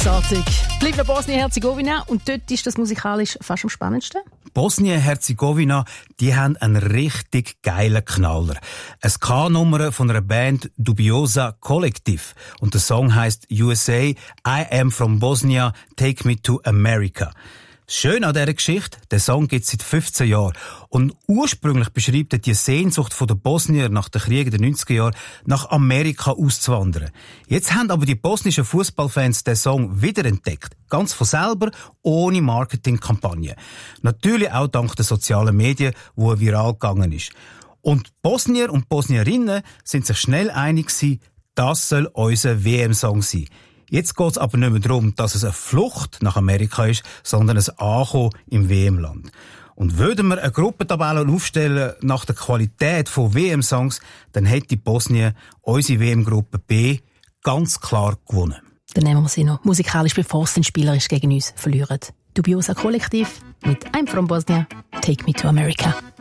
Grossartig. Bleiben wir Bosnien-Herzegowina und dort ist das musikalisch fast am spannendsten. Bosnien-Herzegowina, die haben einen richtig geilen Knaller. Eine K-Nummer von einer Band Dubiosa Collective. Und der Song heisst USA, I am from Bosnia, take me to America. Schön an dieser Geschichte, der Song gibt es seit 15 Jahren. Und ursprünglich beschreibt er die Sehnsucht der Bosnier nach den Kriegen der 90er Jahre, nach Amerika auszuwandern. Jetzt haben aber die bosnischen Fußballfans den Song wiederentdeckt. Ganz von selber, ohne Marketingkampagne. Natürlich auch dank der sozialen Medien, wo er viral gegangen ist. Und Bosnier und Bosnierinnen sind sich schnell einig gewesen, das soll unser WM-Song sein. Jetzt geht es aber nicht mehr darum, dass es eine Flucht nach Amerika ist, sondern ein Ankommen im WM-Land. Und würden wir eine Gruppentabelle aufstellen nach der Qualität von WM-Songs, dann hätte Bosnien unsere WM-Gruppe B ganz klar gewonnen. Dann nehmen wir sie noch musikalisch, bevor es den spielerisch gegen uns verlieren. Dubiosa Kollektiv mit I'm from Bosnia, Take Me to America.